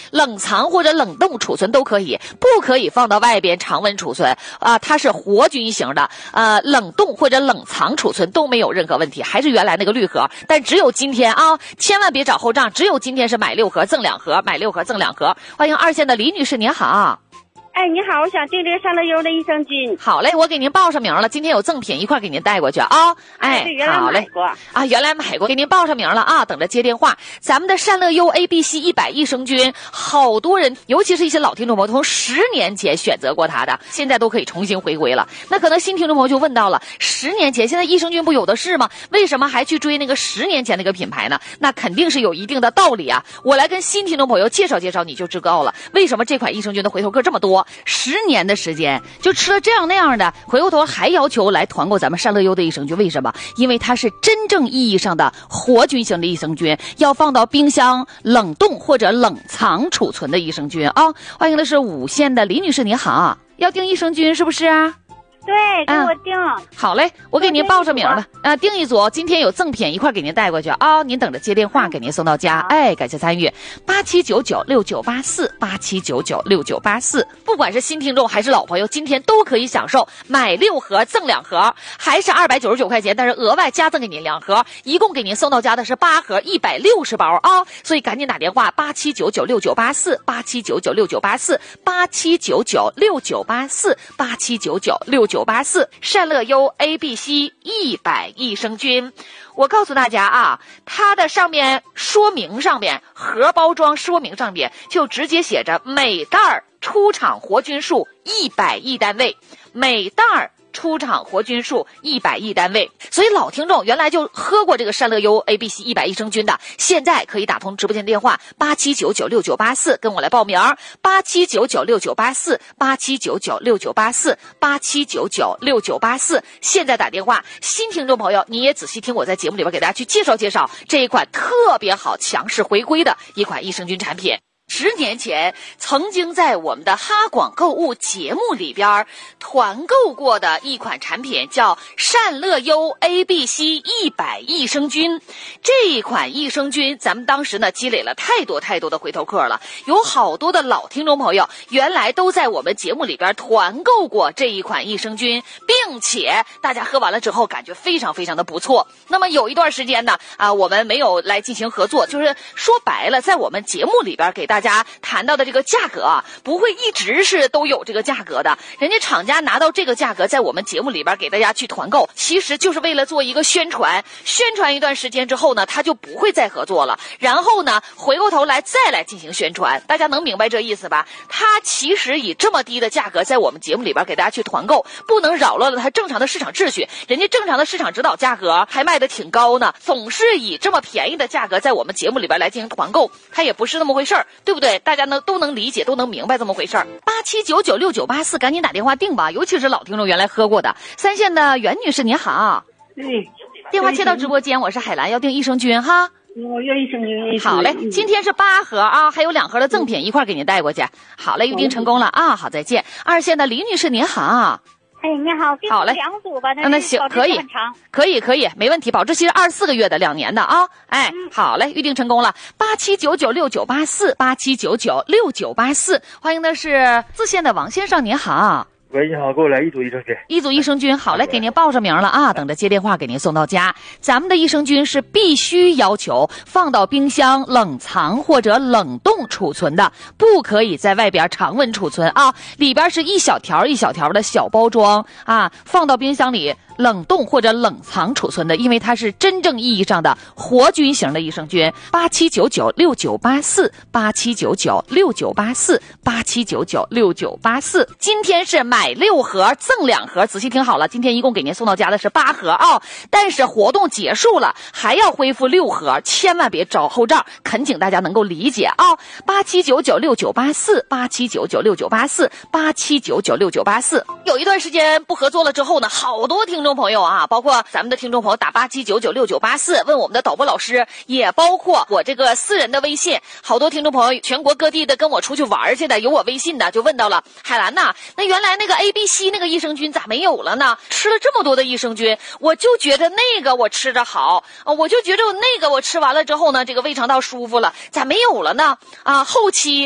冷藏或者冷冻储存都可以，不可以放到外边常温储存啊，它是活菌型的，冷冻或者冷藏储存都没有任何问题，还是原来那个绿盒，但只有今天啊，千万别找后账，只有今天是买6盒赠2盒，买6盒赠2盒。欢迎2线的李女士，您好。 哎，你好，我想订这个善乐优的益生菌。 好嘞，我给您报上名了，今天有赠品一块给您带过去啊。哎， 对，原来买过啊，原来买过，给您报上名了啊，等着接电话。咱们的善乐优 ABC 100益生菌，好多人，尤其是一些老听众朋友，从10年前选择过它的，现在都可以重新回归了。那可能新听众朋友就问到了，10年前，现在益生菌不有的是吗？为什么还去追那个10年前那个品牌呢？那肯定是有一定的道理啊。我来跟新听众朋友介绍介绍，你就知道了，为什么这款益生菌的回头客这么多。10年的时间就吃了这样那样的，回过头还要求来团购咱们善乐优的益生菌，为什么？因为它是真正意义上的活菌型的益生菌，要放到冰箱冷冻或者冷藏储存的益生菌啊。欢迎的是5线的李女士，你好，要订益生菌是不是啊？ 对，给我订。 好嘞，我给您报上名了订一组，今天有赠品一块给您带过去啊，您等着接电话给您送到家。哎，感谢参与8799698487996984，不管是新听众还是老朋友，今天都可以享受买6盒赠2盒，还是299块钱，但是额外加赠给您2盒，一共给您送到家的是8盒160包啊，所以赶紧打电话879969848799698487996984善乐优 ABC 100益生菌。我告诉大家啊，它的上面说明上面盒包装说明上面就直接写着每袋出厂活菌数100亿单位，每袋出厂活菌数100亿单位，所以老听众原来就喝过这个善乐优 ABC 100益生菌的，现在可以打通直播间电话87996984跟我来报名879969848799698487996984，现在打电话。新听众朋友，你也仔细听我在节目里边给大家去介绍介绍这一款特别好强势回归的一款益生菌产品。10年前曾经在我们的哈广购物节目里边团购过的一款产品叫善乐优 ABC 100益生菌。这一款益生菌咱们当时呢积累了太多的回头客了，有好多的老听众朋友原来都在我们节目里边团购过这一款益生菌，并且大家喝完了之后感觉非常的不错。那么有一段时间呢我们没有来进行合作，就是说白了在我们节目里边给大家谈到的这个价格不会一直是都有这个价格的，人家厂家拿到这个价格在我们节目里边给大家去团购，其实就是为了做一个宣传一段时间之后呢他就不会再合作了，然后呢回过头来再来进行宣传，大家能明白这意思吧？他其实以这么低的价格在我们节目里边给大家去团购，不能扰乱了他正常的市场秩序，人家正常的市场指导价格还卖得挺高呢，总是以这么便宜的价格在我们节目里边来进行团购，他也不是那么回事儿，对不对？大家呢都能理解，都能明白这么回事儿。87996984，赶紧打电话订吧，尤其是老听众原来喝过的。3线的袁女士您好，电话切到直播间，我是海兰，要订益生菌哈。 我要益生菌。 好嘞，今天是8盒啊，还有2盒的赠品一块给您带过去。好嘞，预定成功了啊，好，再见。2线的李女士您好。 哎，你好， 好嘞 ，2组吧， 那行，可以，没问题，保质期是24个月的2年的啊。哎，好嘞，预定成功了。8799698487996984，欢迎的是4线的王先生，您好。 喂，你好，给我来1组益生菌。 1组益生菌，好嘞，给您报上名了啊，等着接电话给您送到家。咱们的益生菌是必须要求放到冰箱冷藏或者冷冻储存的，不可以在外边常温储存啊。里边是一小条一小条的小包装啊，放到冰箱里冷冻或者冷藏储存的，因为它是真正意义上的活菌型的益生菌。8799698487996984今天是买6盒赠2盒，仔细听好了，今天一共给您送到家的是8盒啊，但是活动结束了还要恢复6盒，千万别找后账，恳请大家能够理解啊。879969848799698487996984，有一段时间不合作了之后呢，好多听众朋友啊，包括咱们的听众朋友打87996984问我们的导播老师，也包括我这个私人的微信，好多听众朋友全国各地的跟我出去玩去的，有我微信的就问到了，海兰呐，那原来那个 ABC 那个益生菌咋没有了呢？吃了这么多的益生菌，我就觉得那个我吃着好，我就觉得那个我吃完了之后呢，这个胃肠道舒服了，咋没有了呢？啊，后期